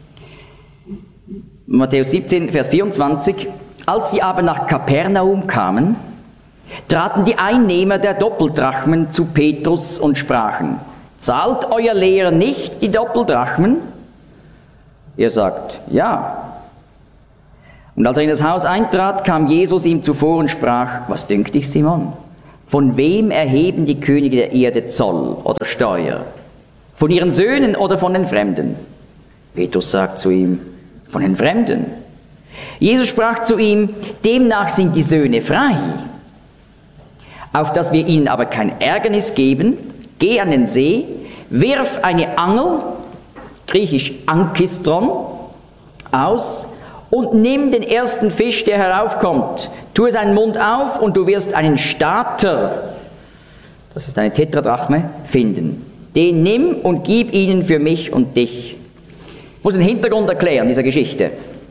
Matthäus siebzehn, Vers vierundzwanzig. Als sie aber nach Kapernaum kamen, traten die Einnehmer der Doppeldrachmen zu Petrus und sprachen: Zahlt euer Lehrer nicht die Doppeldrachmen? Er sagt: Ja. Und als er in das Haus eintrat, kam Jesus ihm zuvor und sprach: Was dünkt dich, Simon? Von wem erheben die Könige der Erde Zoll oder Steuer? Von ihren Söhnen oder von den Fremden? Petrus sagt zu ihm, von den Fremden. Jesus sprach zu ihm, demnach sind die Söhne frei. Auf dass wir ihnen aber kein Ärgernis geben, geh an den See, wirf eine Angel, griechisch Ankistron, aus und nimm den ersten Fisch, der heraufkommt. Tue seinen Mund auf und du wirst einen Stater, das ist eine Tetradrachme, finden. Den nimm und gib ihnen für mich und dich. Ich muss den Hintergrund erklären dieser Geschichte.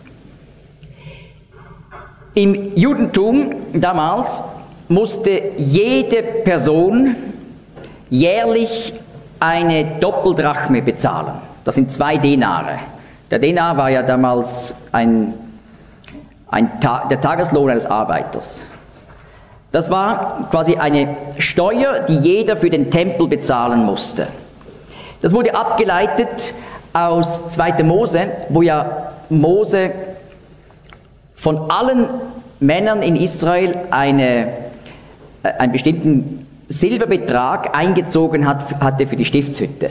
Im Judentum damals musste jede Person jährlich eine Doppeldrachme bezahlen. Das sind zwei Denare. Der Denar war ja damals ein, ein Ta- der Tageslohn eines Arbeiters. Das war quasi eine Steuer, die jeder für den Tempel bezahlen musste. Das wurde abgeleitet aus zweiter Mose, wo ja Mose von allen Männern in Israel eine, äh, einen bestimmten Silberbetrag eingezogen hat, hatte für die Stiftshütte.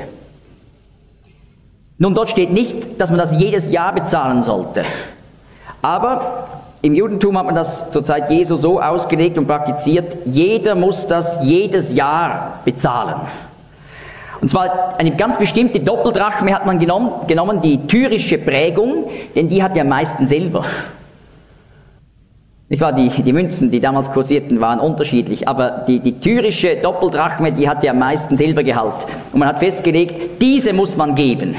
Nun, dort steht nicht, dass man das jedes Jahr bezahlen sollte. Aber im Judentum hat man das zur Zeit Jesu so ausgelegt und praktiziert, jeder muss das jedes Jahr bezahlen. Und zwar eine ganz bestimmte Doppeldrachme hat man genommen, genommen, die tyrische Prägung, denn die hat ja am meisten Silber. Nicht wahr? Die, die Münzen, die damals kursierten, waren unterschiedlich, aber die, die tyrische Doppeldrachme, die hatte am meisten Silbergehalt. Und man hat festgelegt, diese muss man geben.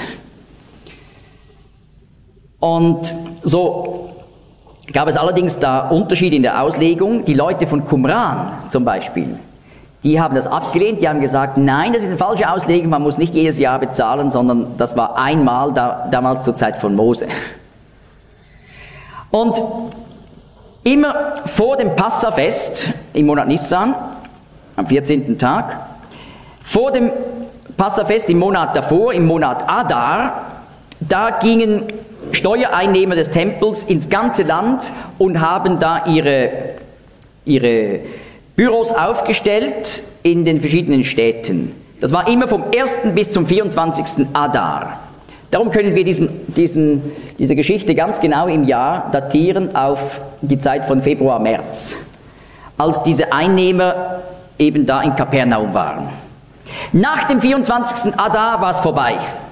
Und so gab es allerdings da Unterschiede in der Auslegung. Die Leute von Qumran zum Beispiel, die haben das abgelehnt, die haben gesagt, nein, das ist eine falsche Auslegung, man muss nicht jedes Jahr bezahlen, sondern das war einmal da, damals zur Zeit von Mose. Und immer vor dem Passafest im Monat Nissan, am vierzehnten Tag, vor dem Passafest im Monat davor, im Monat Adar, da gingen Steuereinnehmer des Tempels ins ganze Land und haben da ihre, ihre Büros aufgestellt in den verschiedenen Städten. Das war immer vom ersten bis zum vierundzwanzigsten Adar. Darum können wir diesen, diesen, diese Geschichte ganz genau im Jahr datieren auf die Zeit von Februar, März, als diese Einnehmer eben da in Kapernaum waren. Nach dem vierundzwanzigsten Adar war es vorbei.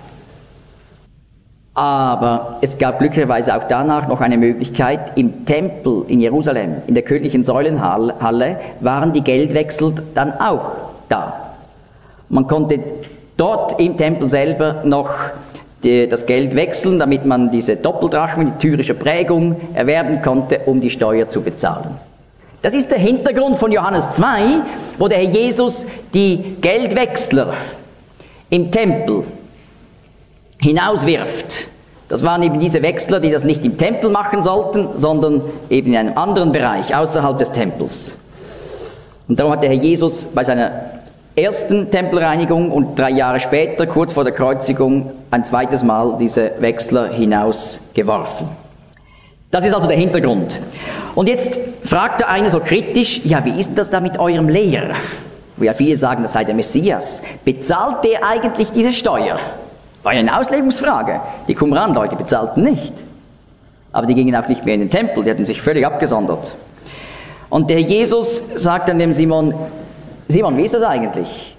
Aber es gab glücklicherweise auch danach noch eine Möglichkeit, im Tempel in Jerusalem, in der königlichen Säulenhalle, waren die Geldwechsel dann auch da. Man konnte dort im Tempel selber noch die, das Geld wechseln, damit man diese Doppeldrachmen, die tyrische Prägung, erwerben konnte, um die Steuer zu bezahlen. Das ist der Hintergrund von Johannes zwei, wo der Herr Jesus die Geldwechsler im Tempel hinauswirft. Das waren eben diese Wechsler, die das nicht im Tempel machen sollten, sondern eben in einem anderen Bereich, außerhalb des Tempels. Und darum hat der Herr Jesus bei seiner ersten Tempelreinigung und drei Jahre später, kurz vor der Kreuzigung, ein zweites Mal diese Wechsler hinausgeworfen. Das ist also der Hintergrund. Und jetzt fragt der eine so kritisch, ja, wie ist das da mit eurem Lehrer? Wo ja viele sagen, das sei der Messias. Bezahlt der eigentlich diese Steuer? War ja eine Auslegungsfrage. Die Qumran-Leute bezahlten nicht. Aber die gingen auch nicht mehr in den Tempel, die hatten sich völlig abgesondert. Und der Jesus sagt dann dem Simon, Simon, wie ist das eigentlich?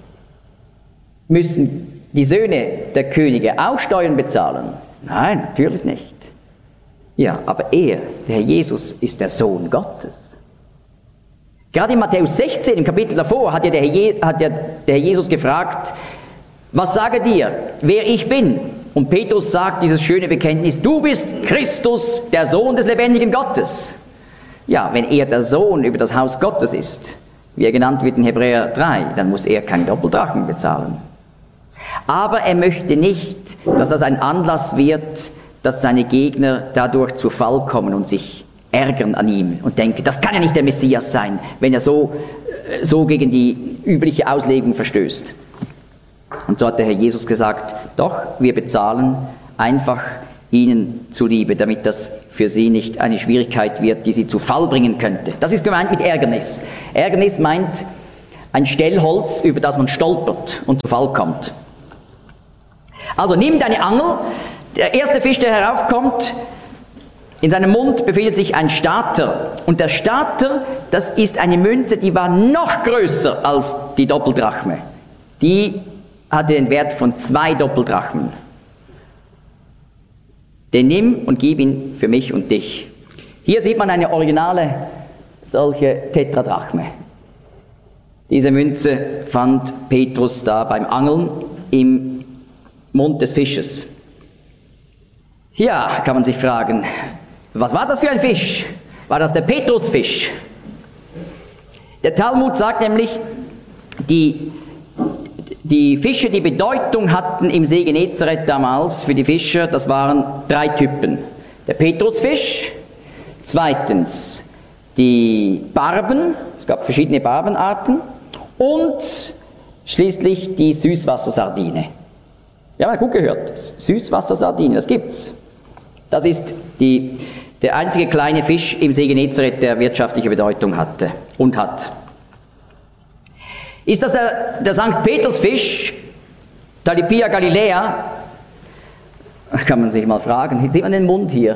Müssen die Söhne der Könige auch Steuern bezahlen? Nein, natürlich nicht. Ja, aber er, der Herr Jesus, ist der Sohn Gottes. Gerade in Matthäus sechzehn, im Kapitel davor, hat ja der Herr, Je- hat ja der Herr Jesus gefragt, was sage dir, wer ich bin? Und Petrus sagt dieses schöne Bekenntnis, du bist Christus, der Sohn des lebendigen Gottes. Ja, wenn er der Sohn über das Haus Gottes ist, wie er genannt wird in Hebräer drei, dann muss er keine Doppeldrachen bezahlen. Aber er möchte nicht, dass das ein Anlass wird, dass seine Gegner dadurch zu Fall kommen und sich ärgern an ihm und denken, das kann ja nicht der Messias sein, wenn er so, so gegen die übliche Auslegung verstößt. Und so hat der Herr Jesus gesagt, doch, wir bezahlen einfach ihnen zuliebe, damit das für sie nicht eine Schwierigkeit wird, die sie zu Fall bringen könnte. Das ist gemeint mit Ärgernis. Ärgernis meint ein Stellholz, über das man stolpert und zu Fall kommt. Also nimm deine Angel, der erste Fisch, der heraufkommt, in seinem Mund befindet sich ein Stater. Und der Stater, das ist eine Münze, die war noch größer als die Doppeldrachme. Die hatte den Wert von zwei Doppeldrachmen. Den nimm und gib ihn für mich und dich. Hier sieht man eine originale solche Tetradrachme. Diese Münze fand Petrus da beim Angeln im Mund des Fisches. Ja, kann man sich fragen, was war das für ein Fisch? War das der Petrusfisch? Der Talmud sagt nämlich, die, die Fische, die Bedeutung hatten im See Genezareth damals für die Fischer, das waren drei Typen. Der Petrusfisch, zweitens die Barben, es gab verschiedene Barbenarten, und schließlich die Süßwassersardine. Ja, mal gut gehört, Süßwassersardine, das gibt's. Das ist die, der einzige kleine Fisch im See Genezareth, der wirtschaftliche Bedeutung hatte und hat. Ist das der, der Sankt Petersfisch, Talipia Galiläa? Kann man sich mal fragen. Jetzt sieht man den Mund hier.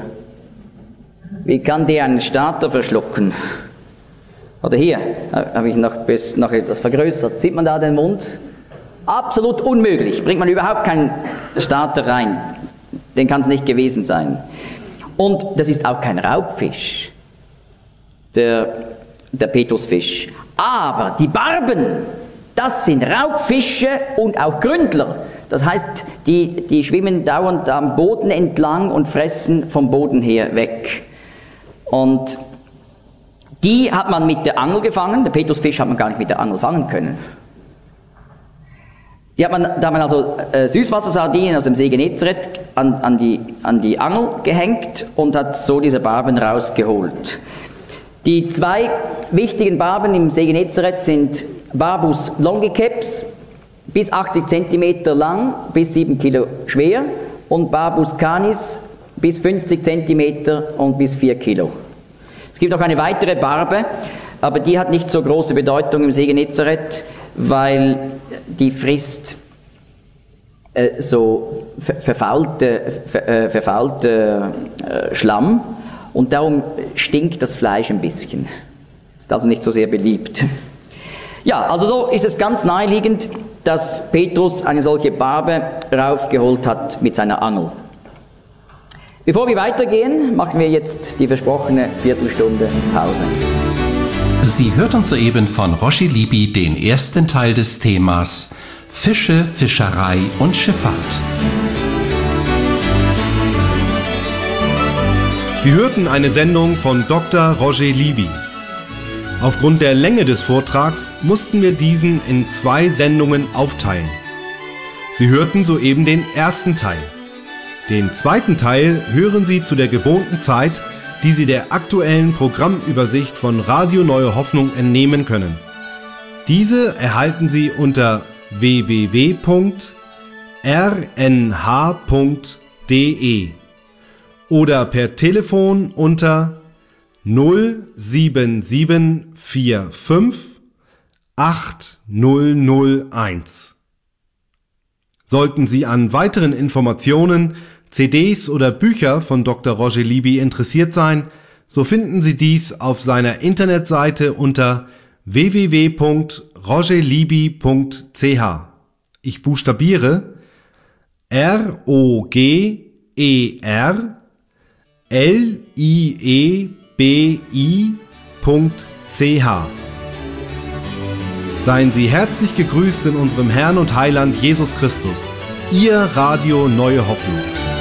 Wie kann der einen Stater verschlucken? Oder hier habe ich noch, bis, noch etwas vergrößert. Sieht man da den Mund? Absolut unmöglich. Bringt man überhaupt keinen Stater rein. Den kann es nicht gewesen sein. Und das ist auch kein Raubfisch, der, der Petrusfisch. Aber die Barben, das sind Raubfische und auch Gründler. Das heißt, die, die schwimmen dauernd am Boden entlang und fressen vom Boden her weg. Und die hat man mit der Angel gefangen. Der Petrusfisch hat man gar nicht mit der Angel fangen können. Die hat man, da hat man also äh, Süßwassersardinen aus dem See Genezareth an, an, die, an die Angel gehängt und hat so diese Barben rausgeholt. Die zwei wichtigen Barben im See Genezareth sind Barbus longiceps, bis achtzig Zentimeter lang, bis sieben Kilo schwer, und Barbus canis, bis fünfzig Zentimeter und bis vier Kilo. Es gibt auch eine weitere Barbe, aber die hat nicht so große Bedeutung im See Genezareth, weil die frisst äh, so ver verfaulte, ver äh, verfaulte äh, Schlamm, und darum stinkt das Fleisch ein bisschen. Ist also nicht so sehr beliebt. Ja, also so ist es ganz naheliegend, dass Petrus eine solche Barbe raufgeholt hat mit seiner Angel. Bevor wir weitergehen, machen wir jetzt die versprochene Viertelstunde Pause. Sie hörten soeben von Roger Libby den ersten Teil des Themas Fische, Fischerei und Schifffahrt. Sie hörten eine Sendung von Doktor Roger Libby. Aufgrund der Länge des Vortrags mussten wir diesen in zwei Sendungen aufteilen. Sie hörten soeben den ersten Teil. Den zweiten Teil hören Sie zu der gewohnten Zeit, die Sie der aktuellen Programmübersicht von Radio Neue Hoffnung entnehmen können. Diese erhalten Sie unter w w w punkt r n h punkt d e oder per Telefon unter null sieben sieben vier fünf acht null null eins. Sollten Sie an weiteren Informationen, C Ds oder Bücher von Doktor Roger Libby interessiert sein, so finden Sie dies auf seiner Internetseite unter w w w punkt roger libby punkt c h. Ich buchstabiere R O G E R L I E B I punkt c h. Seien Sie herzlich gegrüßt in unserem Herrn und Heiland Jesus Christus. Ihr Radio Neue Hoffnung.